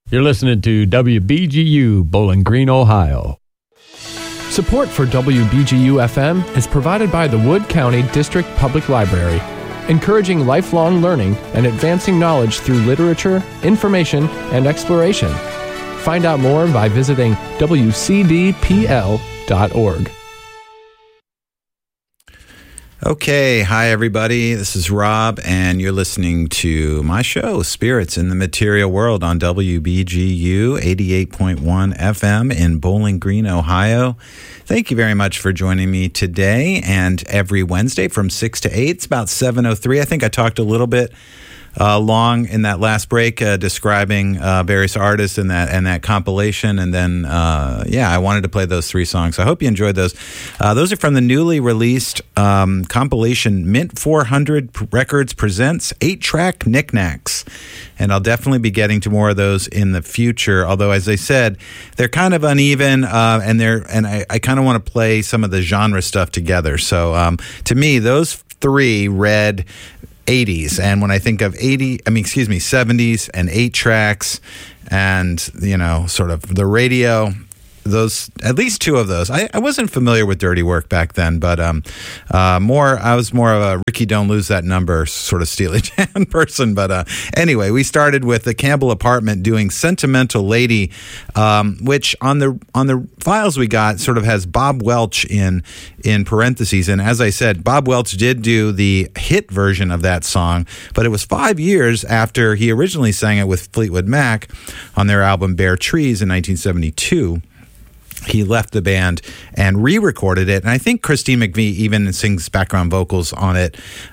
You're listening to WBGU, Bowling Green, Ohio. Support for WBGU-FM is provided by the Wood County District Public Library, encouraging lifelong learning and advancing knowledge through literature, information, and exploration. Find out more by visiting wcdpl.org. Okay, hi everybody. This is Rob, and you're listening to my show, Spirits in the Material World, on WBGU 88.1 FM in Bowling Green, Ohio. Thank you very much for joining me today and every Wednesday from 6 to 8. It's about 7:03. I think I talked a little bit long in that last break, describing various artists and that compilation, and then I wanted to play those three songs. I hope you enjoyed those. Those are from the newly released compilation Mint 400 Records Presents 8-Track Knickknacks, and I'll definitely be getting to more of those in the future. Although, as I said, they're kind of uneven, and I kind of want to play some of the genre stuff together. So to me, those three read 80s, and when I think of 70s and 8 tracks and, sort of the radio, those, at least two of those. I wasn't familiar with Dirty Work back then, but I was more of a Ricky Don't Lose That Number sort of Steely Dan person. But anyway, we started with the Campbell Apartment doing Sentimental Lady, which on the files we got sort of has Bob Welch in parentheses. And as I said, Bob Welch did do the hit version of that song, but it was 5 years after he originally sang it with Fleetwood Mac on their album Bare Trees in 1972. He left the band and re-recorded it, and I think Christine McVie even sings background vocals on it,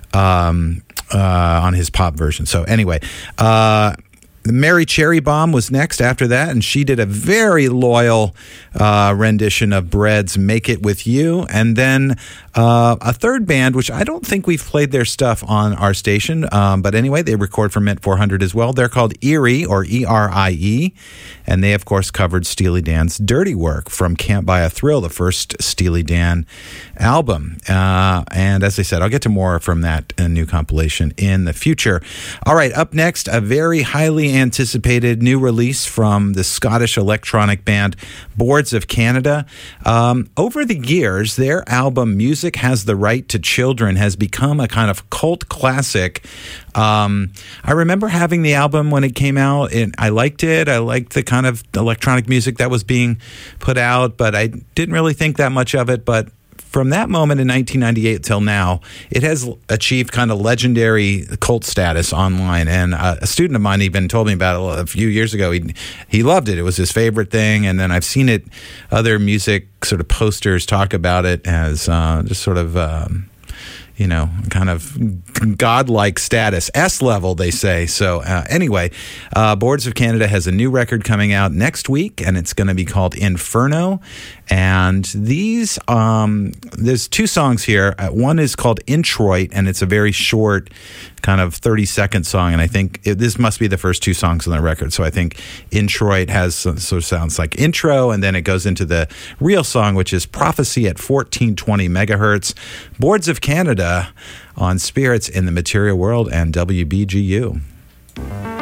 on his pop version. So anyway, Mary Cherry Bomb was next after that, and she did a very loyal rendition of Bread's Make It With You. And then a third band, which I don't think we've played their stuff on our station, but anyway, they record for Mint 400 as well. They're called Erie, or E-R-I-E, and they, of course, covered Steely Dan's Dirty Work from Can't Buy a Thrill, the first Steely Dan album. And as I said, I'll get to more from that new compilation in the future. All right, up next, a very highly anticipated new release from the Scottish electronic band Boards of Canada. Over the years, their album Music Has the Right to Children has become a kind of cult classic. I remember having the album when it came out, and I liked it. I liked the kind of electronic music that was being put out, but I didn't really think that much of it. But from that moment in 1998 till now, it has achieved kind of legendary cult status online. And a student of mine even told me about it a few years ago. He loved it. It was his favorite thing. And then I've seen it, other music sort of posters talk about it as just sort of kind of godlike status, S-level, they say. So anyway, Boards of Canada has a new record coming out next week, and it's going to be called Inferno. And these, there's two songs here. One is called Introit, and it's a very short, kind of 30-second song. And I think this must be the first two songs on the record. So I think Introit sort of sounds like intro, and then it goes into the real song, which is Prophecy at 1420 megahertz. Boards of Canada on Spirits in the Material World and WBGU.